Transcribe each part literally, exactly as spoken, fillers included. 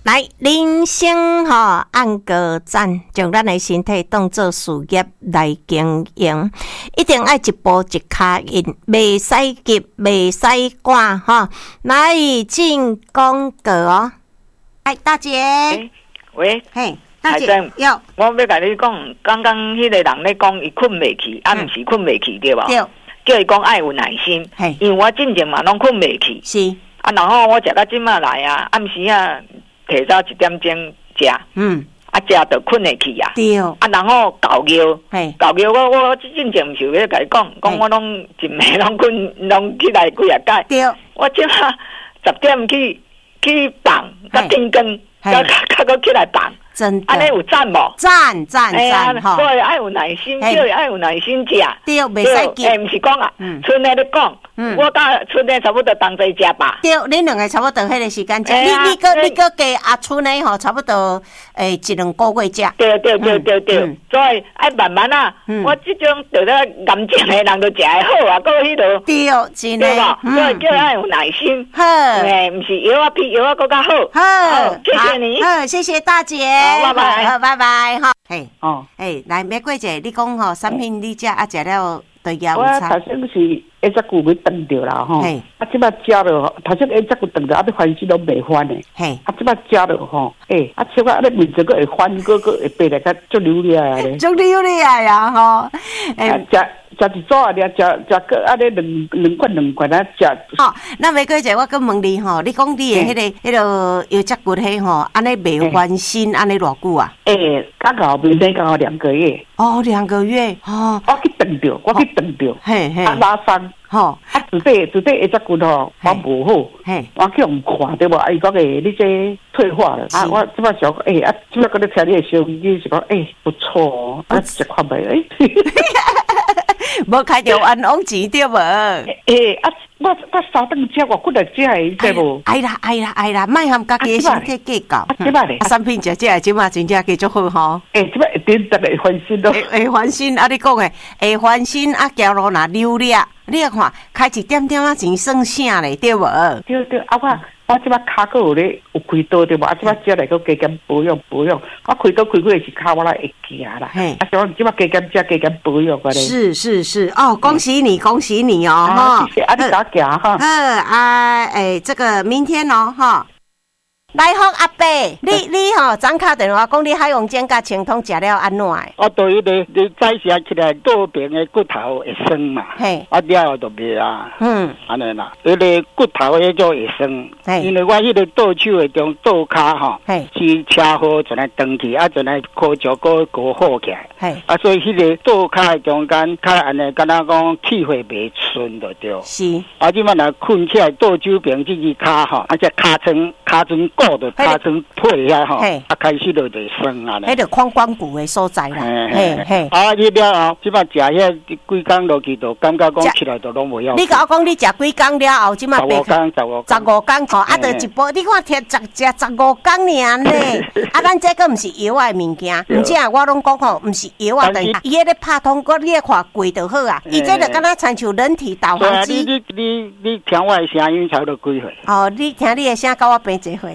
来，人生吼、哦、按个赞，将咱的身体当作事业来经营，一定爱一步一脚印，袂使急，袂使赶哈。来进广告哦，哎，大姐， 欸、喂， 嘿，大姐， 有，我要甲你讲，刚刚迄个人咧讲，伊困袂去，啊，毋是困袂去对无？对，叫伊讲爱有耐心，因为我进前嘛拢困袂去，是啊，然后我食到即马来啊，暗时啊。提早一点钟食，嗯，啊食就困会去啊，对，啊然后搞尿，搞尿我我之前毋是要甲你讲，讲我拢一暝拢困，拢起来几啊摆，对，我即马十点去去放，甲天光，甲甲个起来放。真的，安尼有赞无？赞赞赞吼！所以爱有耐心，叫伊爱有耐心食。对，袂使急。诶，毋是讲啊，春内咧讲，我甲春内差不多同齐食吧。对，恁两个差不多迄个时间食。你你个你个加阿春内吼，差不多诶一两个月食。对对对对对，所以爱慢慢啊。我即种得了癌症的人，就食会好啊，个迄落。对，真诶。所以叫伊爱有耐心。好，诶，毋是药啊比药啊更较好。好，谢谢你。好，谢谢大姐。拜拜，好，拜拜，哈。嘿，哦，诶，来，玫瑰姐，你讲吼，产品你食啊，食了对牙有差。我头先是一只久要断掉啦，吼。嘿，啊，即摆食了，头先一只久断掉，啊，你翻身拢袂翻诶。嘿，啊，即摆食了吼，诶，啊，手啊，你面这个会翻，个个会变来较足流利啊咧。足流利啊呀，吼。诶，食。食一组啊，食食个啊，咧两两罐两罐啊，食。好，那玫瑰姐，我搁问你吼，你讲你诶迄个迄个腰脊骨迄吼，安尼袂翻身，安尼偌久啊？诶，刚好明天刚好两个月。哦，两个月。哦，我去断掉，我去断掉。嘿嘿。啊，拉伤。吼，啊，自底自底腰脊骨吼，我无好。嘿。我去互看对无？啊，伊讲诶，你这退化了。啊，我即摆想，诶，啊，即摆搁咧听你诶声音是讲，诶，不错哦，啊，一看袂诶。无开着冤枉钱对无？诶，啊，我我三顿食，我骨来食诶，知无？哎啦哎啦哎啦，莫含家己诶身体计较。啊，即摆咧，产品食食，即摆真正继续好吼。诶，即摆一点得会翻身咯。会翻身，啊，你讲诶，会翻身啊，走路若溜咧，你看开一点点仔钱算啥咧，对无？对对，啊我。我即摆骹个有咧有开刀对无？啊，即摆食来个加减保养保养。我开刀开开是骹我来会行啦。嘿，啊，像即摆加减食加减保养个咧。是是是，哦，恭喜你，恭喜你哦，哈！谢谢，啊，你咋行哈？好啊，诶，这个明天哦，哈。来福阿伯，你你吼，昨敲电话讲你海洋煎甲清汤食了安怎诶？我对迄个你早上起来左边诶骨头会酸嘛，嘿，啊了后就袂啊，嗯，安尼啦，迄个骨头迄种会酸，因为我迄个倒手诶中倒骹吼，是车祸就来断去，啊就来靠脚个个好起来，嘿，啊所以迄个倒骹诶中间，较安尼，敢若讲气血袂顺就对，是，啊即摆若困起来倒手边即只骹吼，啊只骹床骹床。骨就卡成配遐吼，啊开始就就酸啊咧。迄个髋关骨的所在啦，嘿嘿。啊，你了后，即摆食遐几工落去，就感觉讲起来就拢无要。你甲我讲，你食几工了后，即摆十五工，十五，十五工吼，啊，就一波。你看，摕十食十五工尔呢。啊，咱这个毋是药的物件，而且我拢讲吼，毋是药啊，等于伊迄个拍通过，你看贵就好啊。伊这就敢若亲像人体导航机。你你你你听我的声音差不多几岁？哦，你听你的声，甲我变一岁。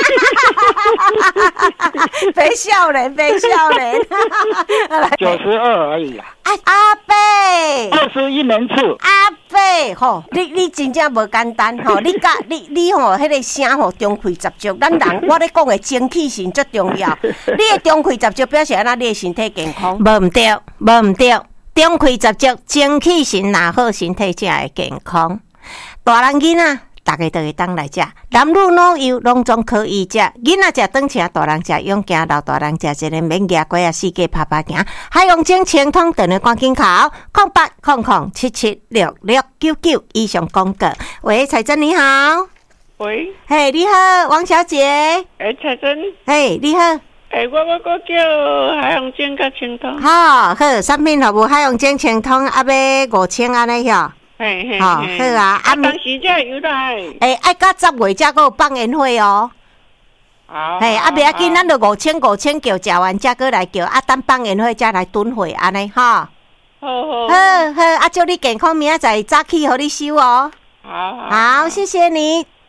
别笑人，别笑人，九十二而已啦。啊，阿伯，二十一年次。阿伯，吼，你你真正无简单吼，你甲你你吼，迄个声吼中气十足，咱人我咧讲的精气神最重要。你的中气十足表示安那你的身体健康，无毋对，无毋对，中气十足，精气神若好，身体才会健康。大人囡仔。大家都会当来食，男女老幼拢总可以食。囡仔食长程，大人食勇行，老大人食一个免牙关啊，四界拍拍行。海洋精清汤，等你赶紧考，空八空空七七六六九九以上广告。喂，彩珍你好。喂，嘿，你好，王小姐。哎，彩珍。嘿，你好。哎，我我我叫海洋精甲清汤。好，好，产品服务海洋精清汤，啊要五千安尼哟。嘿嘿，好，好啊！啊，当时才有来。诶，爱到十月才有放烟花哦。好。嘿，啊，袂要紧，咱就五千五千叫，食完才过来叫，啊，等放烟花才来囤货安尼哈。好好。好好，啊，祝你健康，明仔载早起互你收哦。好好。好，谢谢你。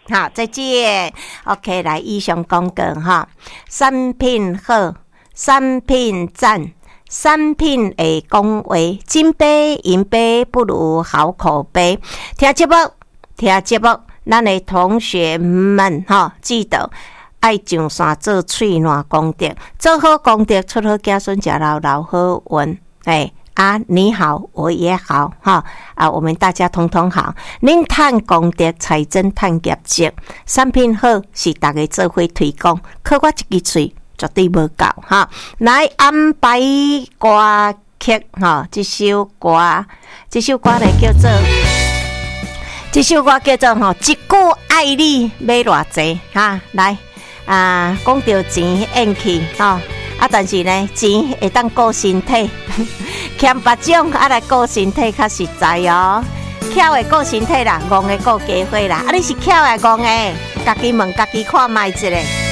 好，再见。OK， 来以上讲过哈，产品好，产品赞。产品会讲话，金杯银杯不如好口碑。听节目，听节目，咱的同学们哈，记得爱上山做喙烂功德，做好功德，出好子孙，食老老好运。哎啊，你好，我也好哈啊，我们大家通通好。恁趁功德，财真趁业绩，产品好是大家做伙推广，靠我一支喙。绝对无够哈！来安排歌曲哈，这首歌，这首歌呢叫做，这首歌叫做吼，一句爱你买偌济哈！来啊，讲到钱怨气哈，啊，但是呢，钱会当顾身体，欠别种啊来顾身体较实在哦。巧的顾身体啦，戆的顾家伙啦，啊，你是巧的戆的，家己问家己看卖一下。